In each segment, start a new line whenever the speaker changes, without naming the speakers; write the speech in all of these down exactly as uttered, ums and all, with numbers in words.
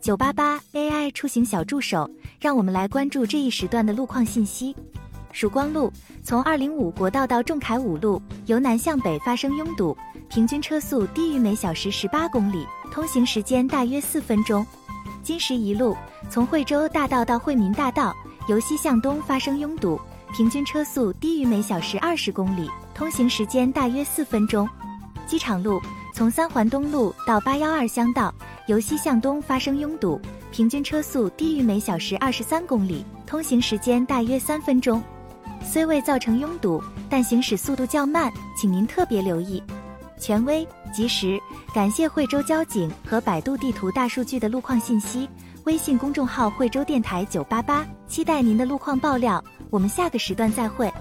九八八 A I 出行小助手，让我们来关注这一时段的路况信息。曙光路从二零五国道到仲恺五路，由南向北发生拥堵，平均车速低于每小时十八公里，通行时间大约四分钟。金石一路从惠州大道到惠民大道，由西向东发生拥堵，平均车速低于每小时二十公里，通行时间大约四分钟。机场路从三环东路到八一二乡道，由西向东发生拥堵，平均车速低于每小时二十三公里，通行时间大约三分钟。虽未造成拥堵，但行驶速度较慢，请您特别留意。权威、及时，感谢惠州交警和百度地图大数据的路况信息。微信公众号惠州电台九八八，期待您的路况爆料。我们下个时段再会。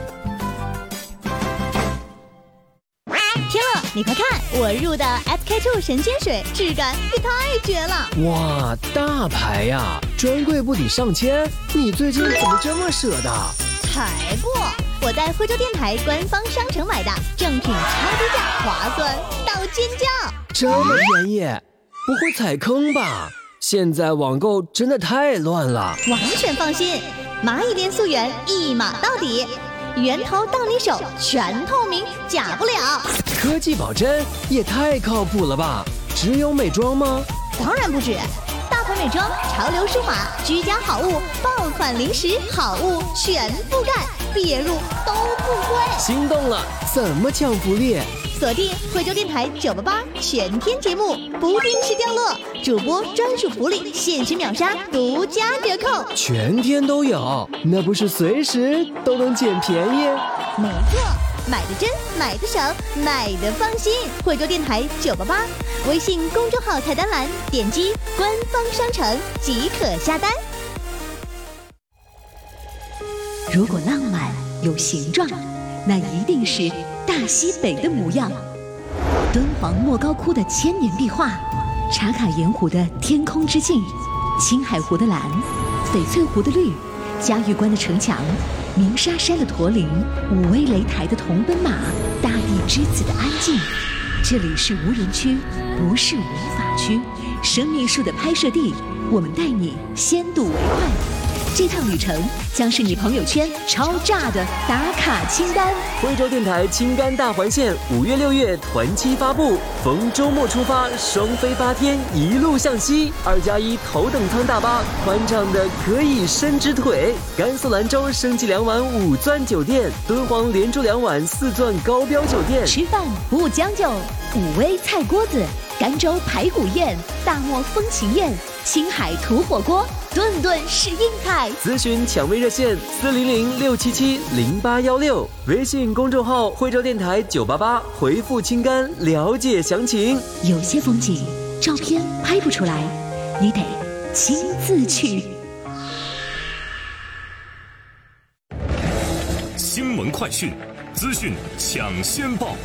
天乐，你快看，我入的 S K two 神仙水，质感也太绝了！
哇，大牌呀，专柜不抵上千，你最近怎么这么舍得？
才不，我在惠州电台官方商城买的，正品超低价，划算到尖叫！
这么便宜，不会踩坑吧？现在网购真的太乱了。
完全放心，蚂蚁链溯源一码到底，源头到你手，全透明，假不了。
科技保真也太靠谱了吧？只有美妆吗？
当然不止，大牌美妆、潮流数码、居家好物、爆款零食好物全覆盖，别入都不贵。
心动了，怎么抢福利？
锁定惠州电台九八八全天节目，不定时掉落，主播专属福利，限时秒杀，独家折扣，
全天都有，那不是随时都能捡便宜？
没错，买的真，买的省，买的放心。惠州电台九八八，微信公众号菜单栏点击官方商城即可下单。
如果浪漫有形状，那一定是大西北的模样。敦煌莫高窟的千年壁画，茶卡盐湖的天空之镜，青海湖的蓝，翡翠湖的绿，嘉峪关的城墙，鸣沙山的驼铃，武威擂台的铜奔马，大地之子的安静。这里是无人区，不是无法区，生命树的拍摄地，我们带你先睹为快。这趟旅程将是你朋友圈超炸的打卡清单。
惠州电台青甘大环线五月六月团期发布，逢周末出发，双飞八天，一路向西。二加一头等舱大巴，宽敞的可以伸直腿。甘肃兰州升级两晚五钻酒店，敦煌连住两晚四钻高标酒店。
吃饭不将就，武威菜锅子，甘州排骨宴，大漠风情宴，青海土火锅，顿顿是硬菜。
咨询抢位热线四零零六七七零八幺六，微信公众号惠州电台九八八，回复青甘了解详情。
有些风景照片拍不出来，你得亲自去。
新闻快讯，资讯抢先报。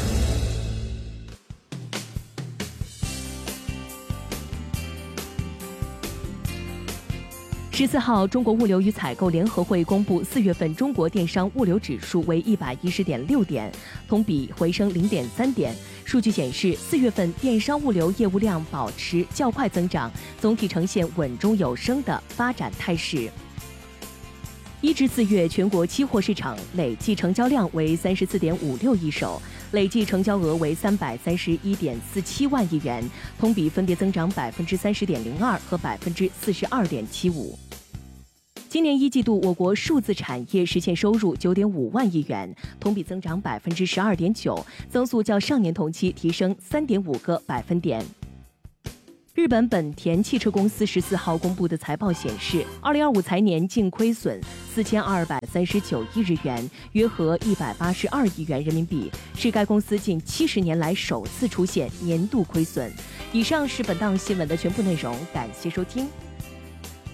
十四号，中国物流与采购联合会公布，四月份中国电商物流指数为一百一十点六点，同比回升零点三点。数据显示，四月份电商物流业务量保持较快增长，总体呈现稳中有升的发展态势。一至四月，全国期货市场累计成交量为三十四点五六亿手，累计成交额为三百三十一点四七万亿元，同比分别增长百分之三十点零二和百分之四十二点七五。今年一季度，我国数字产业实现收入九点五万亿元，同比增长百分之十二点九，增速较上年同期提升三点五个百分点。日本本田汽车公司十四号公布的财报显示，二零二五财年净亏损四千二百三十九亿日元，约合一百八十二亿元人民币，是该公司近七十年来首次出现年度亏损。以上是本档新闻的全部内容，感谢收听。